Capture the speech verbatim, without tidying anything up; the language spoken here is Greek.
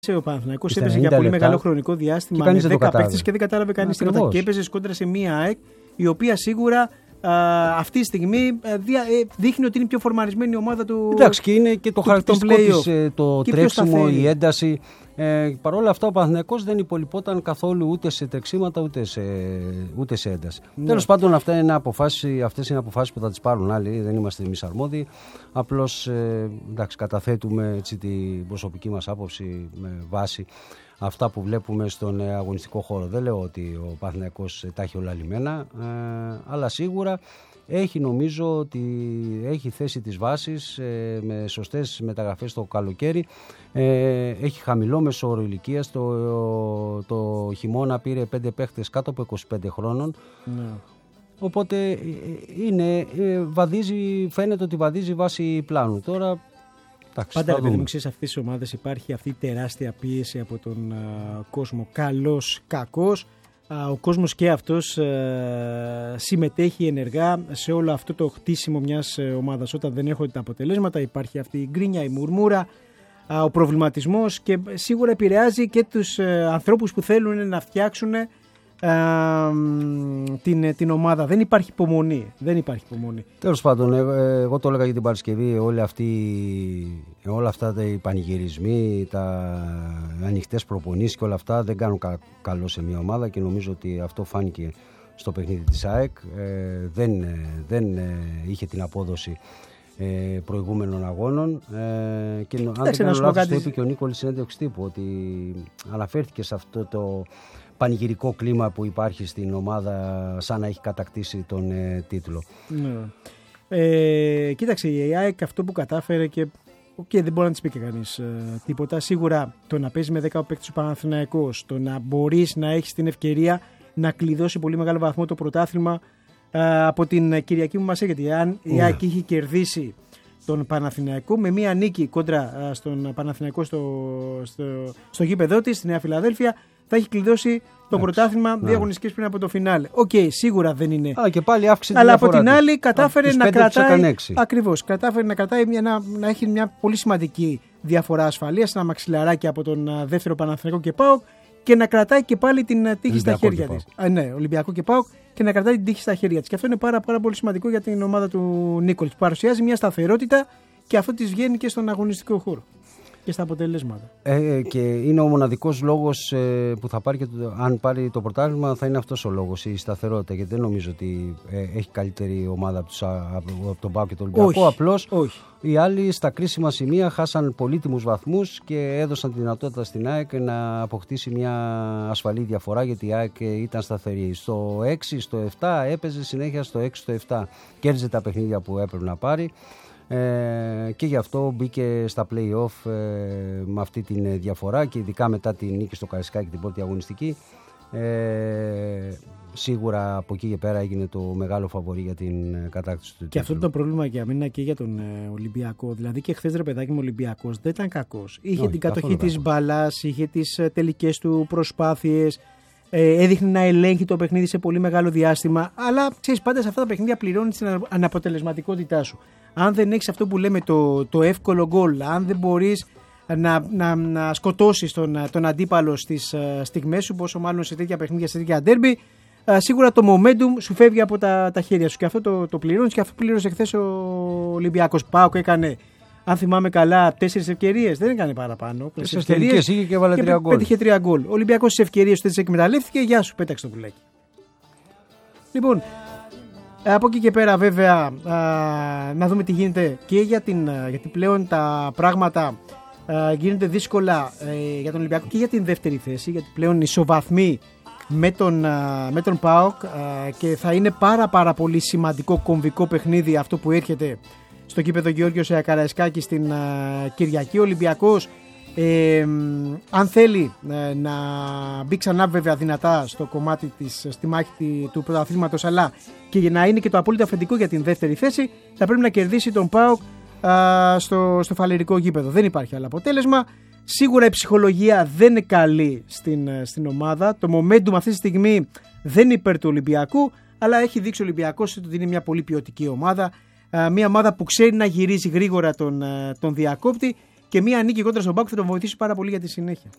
Ο Παναθηναϊκός έπαιζε για πολύ μεγάλο χρονικό διάστημα με δέκα παίκτες και δεν κατάλαβε κανείς τίποτα. Και έπαιζε κόντρα σε μία ΑΕΚ η οποία σίγουρα α, αυτή τη στιγμή α, δια, ε, δείχνει ότι είναι πιο φορμαρισμένη η ομάδα του. Εντάξει, και είναι και το χαρακτηριστικό της, το και τρέξιμο, η ένταση. Ε, Παρ' όλα αυτά ο Παναθηναϊκός δεν υπολοιπόταν καθόλου ούτε σε τρεξίματα ούτε σε, ούτε σε ένταση. Ναι. Τέλος πάντων, αυτά είναι αποφάσεις, αυτές είναι αποφάσεις που θα τις πάρουν άλλοι, δεν είμαστε εμείς αρμόδιοι. Απλώς ε, εντάξει, καταθέτουμε έτσι, την προσωπική μας άποψη με βάση αυτά που βλέπουμε στον αγωνιστικό χώρο. Δεν λέω ότι ο Παναθηναϊκός τα έχει όλα λιμένα, ε, αλλά σίγουρα έχει, νομίζω ότι έχει θέσει τις βάσεις ε, με σωστές μεταγραφές το καλοκαίρι. Ε, έχει χαμηλό μεσόωρο ηλικίας. Το, το χειμώνα πήρε πέντε παίχτες κάτω από είκοσι πέντε χρόνων. Ναι. Οπότε είναι, βαδίζει, φαίνεται ότι βαδίζει βάση πλάνου. Τώρα, εντάξει, πάντα ρε παιδί μου, ξέρεις, αυτές τις ομάδες υπάρχει αυτή η τεράστια πίεση από τον α, κόσμο. Καλός, κακός. Ο κόσμος και αυτός ε, συμμετέχει ενεργά σε όλο αυτό το χτίσιμο μιας ομάδας. Όταν δεν έρχονται τα αποτελέσματα υπάρχει αυτή η γκρίνια, η μουρμούρα, ε, ο προβληματισμός και σίγουρα επηρεάζει και τους ε, ανθρώπους που θέλουν να φτιάξουν ε, την, την ομάδα. Δεν υπάρχει υπομονή. Δεν υπάρχει υπομονή. Τέλος πάντων, εγώ, εγώ το έλεγα για την Παρασκευή, όλοι αυτοί, όλα αυτά τα πανηγυρισμοί, τα ανοιχτές προπονήσεις και όλα αυτά δεν κάνουν κα, καλό σε μια ομάδα και νομίζω ότι αυτό φάνηκε στο παιχνίδι της ΑΕΚ. Ε, δεν δεν ε, είχε την απόδοση ε, προηγούμενων αγώνων ε, και αν δεν κάνω λάθος το είπε και ο Νίκολης συνέντευξη τύπου ότι αναφέρθηκε σε αυτό το πανηγυρικό κλίμα που υπάρχει στην ομάδα σαν να έχει κατακτήσει τον ε, τίτλο. Ναι. Ε, κοίταξε, η ΑΕΚ αυτό που κατάφερε και okay, δεν μπορεί να της πει και κανείς ε, τίποτα. Σίγουρα το να παίζει με δέκα παίκτες ο Παναθηναϊκός, το να μπορείς να έχεις την ευκαιρία να κλειδώσει πολύ μεγάλο βαθμό το πρωτάθλημα ε, από την Κυριακή που μας έρχεται. Αν η ναι. ΑΕΚ είχε κερδίσει τον Παναθηναϊκό με μία νίκη κόντρα ε, στον Παναθηναϊκό στο, στο, στο γήπεδό της, στη Νέα Φιλαδέλφια, θα έχει κλειδώσει το πρωτάθλημα δύο αγωνιστικές πριν από το φινάλε. Οκ, okay, σίγουρα δεν είναι. Αλλά και πάλι αύξησε Αλλά από την άλλη κατάφερε Α, να κρατάει. Ακριβώς, κατάφερε να κρατάει μια, να, να έχει μια πολύ σημαντική διαφορά ασφαλείας, ένα μαξιλαράκι από τον δεύτερο Παναθηναϊκό και ΠΑΟΚ και να κρατάει και πάλι την τύχη Ολυμπιακό στα χέρια της. Α, ναι, Ολυμπιακό και ΠΑΟΚ και να κρατάει την τύχη στα χέρια της. Και αυτό είναι πάρα, πάρα πολύ σημαντικό για την ομάδα του Νίκολης. Παρουσιάζει μια σταθερότητα και αυτό της βγαίνει και στον αγωνιστικό χώρο. Και στα αποτελέσματα. Ε, και είναι ο μοναδικός λόγος ε, που θα πάρει και το, αν πάρει το πρωτάθλημα θα είναι αυτός ο λόγος, η σταθερότητα. Γιατί δεν νομίζω ότι ε, έχει καλύτερη ομάδα από, τους, από, από τον ΠΑΟΚ και τον Ολυμπιακό. Απλώς όχι. Οι άλλοι στα κρίσιμα σημεία χάσαν πολύτιμους βαθμούς και έδωσαν τη δυνατότητα στην ΑΕΚ να αποκτήσει μια ασφαλή διαφορά, γιατί η ΑΕΚ ήταν σταθερή. Στο έξι, στο επτά έπαιζε συνέχεια στο έξι, στο επτά. Κέρδιζε τα παιχνίδια που έπρεπε να πάρει. Ε, και γι' αυτό μπήκε στα play-off ε, με αυτή τη διαφορά και ειδικά μετά τη νίκη στο Καραϊσκάκι την πρώτη αγωνιστική ε, σίγουρα από εκεί και πέρα έγινε το μεγάλο φαβορί για την κατάκτηση του τίτλου. Και αυτό το πρόβλημα για μένα και για τον ε, Ολυμπιακό, δηλαδή και χθες ρε παιδάκι μου ο Ολυμπιακός δεν ήταν κακός, είχε Όχι, την κατοχή της μπαλάς, είχε τις ε, τελικές του προσπάθειες, ε, έδειχνε να ελέγχει το παιχνίδι σε πολύ μεγάλο διάστημα, αλλά ξέρεις, πάντα σε αυτά τα παιχνίδια πληρώνει την αναποτελεσματικότητά σου. Αν δεν έχεις αυτό που λέμε το, το εύκολο γκολ, αν δεν μπορείς να, να, να σκοτώσεις τον, τον αντίπαλο στις uh, στιγμές σου, πόσο μάλλον σε τέτοια παιχνίδια, σε τέτοια ντέρμπι, uh, σίγουρα το momentum σου φεύγει από τα, τα χέρια σου και αυτό το, το πληρώνεις και αυτό πλήρωσε χθες ο Ολυμπιακός. ΠΑΟΚ έκανε, αν θυμάμαι καλά, τέσσερις ευκαιρίες, δεν έκανε παραπάνω. Τέσσερις ευκαιρίες είχε και έβαλε τρία γκολ. Πέτυχε τρία γκολ. Ο Ολυμπιακός στις ευκαιρίες του τις εκμεταλλεύτηκε, γεια σου, πέταξε το πουλάκι. Λοιπόν, από εκεί και πέρα βέβαια α, να δούμε τι γίνεται και για την, γιατί πλέον τα πράγματα α, γίνονται δύσκολα ε, για τον Ολυμπιακό και για την δεύτερη θέση, γιατί πλέον ισοβαθμεί με τον, α, με τον ΠΑΟΚ α, και θα είναι πάρα πάρα πολύ σημαντικό κομβικό παιχνίδι αυτό που έρχεται στο κήπεδο Γεώργιος Καραϊσκάκη στην α, Κυριακή. Ο Ολυμπιακός Ε, αν θέλει ε, να μπει ξανά βέβαια δυνατά στο κομμάτι της, στη μάχη του πρωταθλήματος, αλλά και για να είναι και το απόλυτο αφεντικό για την δεύτερη θέση, θα πρέπει να κερδίσει τον ΠΑΟΚ α, στο, στο φαλερικό γήπεδο. Δεν υπάρχει άλλο αποτέλεσμα. Σίγουρα η ψυχολογία δεν είναι καλή στην, στην ομάδα. Το momentum αυτή τη στιγμή δεν είναι υπέρ του Ολυμπιακού, αλλά έχει δείξει ο Ολυμπιακός ότι είναι μια πολύ ποιοτική ομάδα, α, μια ομάδα που ξέρει να γυρίζει γρήγορα τον, τον διακόπτη. Και μία νίκη κόντρα στον ΠΑΟΚ θα τον βοηθήσει πάρα πολύ για τη συνέχεια.